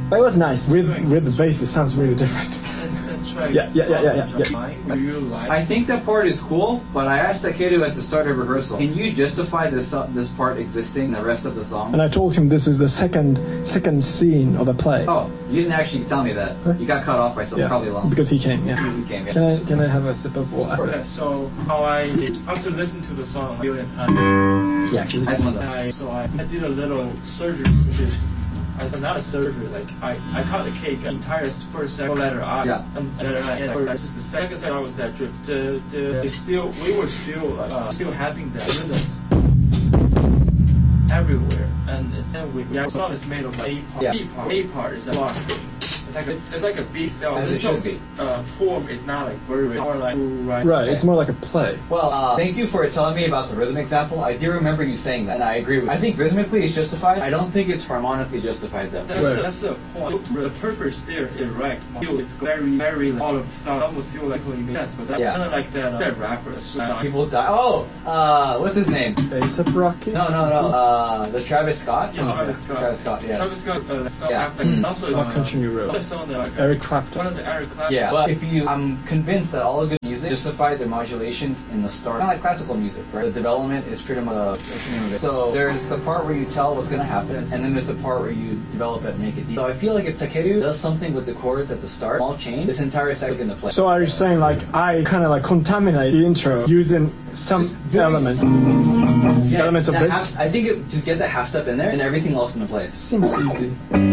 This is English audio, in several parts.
But it was nice. With the bass, it sounds really different. Let's try. Yeah. Do you like? I think that part is cool, but I asked Takeru at the start of rehearsal, can you justify this part existing in the rest of the song? And I told him this is the second scene of the play. Oh, you didn't actually tell me that. Huh? You got cut off by something probably long. Because he came, yeah. Because he came, yeah. Can I have a sip of water? Okay, so how to listen to the song a million times. Yeah, actually. I just want I did a little surgery, which is not a surgery. Like I cut the cake, entire first second letter I. Yeah. And this is the second second I was that drift. We were still having the rhythms everywhere, and our song is made of like A part is a block thing. It's like a B cell. As This it should song's form is not like very more like Right, it's more like a play. Well, thank you for telling me about the rhythm example. I do remember you saying that, and I agree with you. I think rhythmically it's justified. I don't think it's harmonically justified, though. That's the point. The purpose there is right. It's very all of the sound almost feel like it makes sense, but that's kind of like that rapper. People die. Oh, what's his name? A$AP Rocky? No. The Travis Scott? Yeah, Travis Scott. Travis Scott, yeah. Travis Scott, also What country you wrote? Eric Clapton. One of the Eric Clapton. Yeah, but I'm convinced that all of good music justify the modulations in the start. Kind of like classical music, right? The development is pretty much what's the name of it? So there's the part where you tell what's going to happen, and then there's the part where you develop it and make it deep. So I feel like if Takeru does something with the chords at the start, small change, this entire section in the play. So are you saying like I kind of like contaminate the intro using some elements of this? I think just get the half step in there and everything else in the place. Seems easy.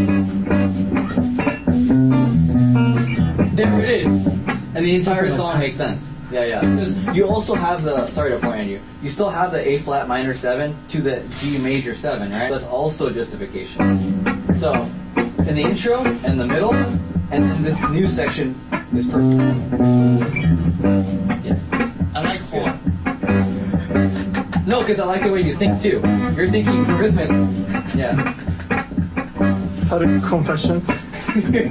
There it is. And the entire song makes sense. Yeah. Because you also have sorry to point on you, you still have the A flat minor 7 to the G major 7, right? That's also justification. So, in the intro, and the middle, and then this new section is perfect. Yes. I like horn. No, because I like the way you think too. You're thinking rhythmic. Yeah. Sudden confession. Okay.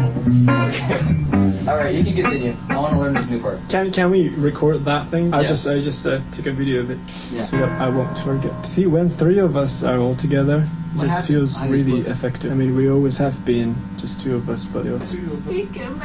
All right, you can continue. I want to learn this new part. Can we record that thing? I Yeah. just took a video of it, Yeah. so that I won't forget. See, when 3 of us are all together, it just feels really effective. I mean, we always have been just 2 of us, but